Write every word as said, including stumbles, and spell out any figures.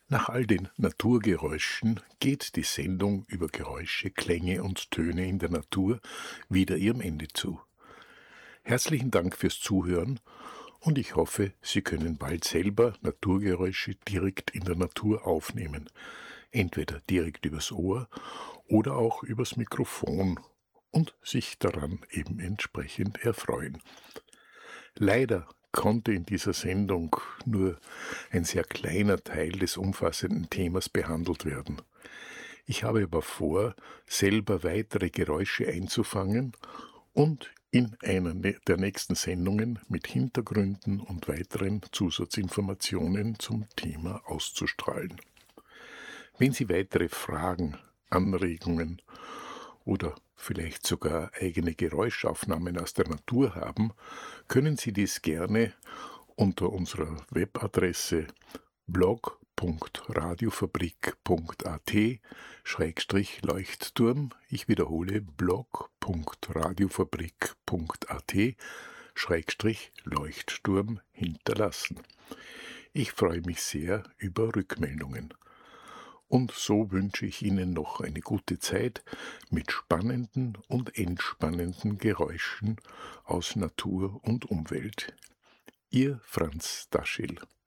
Nach all den Naturgeräuschen geht die Sendung über Geräusche, Klänge und Töne in der Natur wieder ihrem Ende zu. Herzlichen Dank fürs Zuhören und ich hoffe, Sie können bald selber Naturgeräusche direkt in der Natur aufnehmen. Entweder direkt übers Ohr oder auch übers Mikrofon und sich daran eben entsprechend erfreuen. Leider konnte in dieser Sendung nur ein sehr kleiner Teil des umfassenden Themas behandelt werden. Ich habe aber vor, selber weitere Geräusche einzufangen und in einer der nächsten Sendungen mit Hintergründen und weiteren Zusatzinformationen zum Thema auszustrahlen. Wenn Sie weitere Fragen, Anregungen oder vielleicht sogar eigene Geräuschaufnahmen aus der Natur haben, können Sie dies gerne unter unserer Webadresse blog punkt radiofabrik punkt at schrägstrich Leuchtturm, ich wiederhole blog punkt radiofabrik punkt at schrägstrich Leuchtturm hinterlassen. Ich freue mich sehr über Rückmeldungen. Und so wünsche ich Ihnen noch eine gute Zeit mit spannenden und entspannenden Geräuschen aus Natur und Umwelt. Ihr Franz Daschil.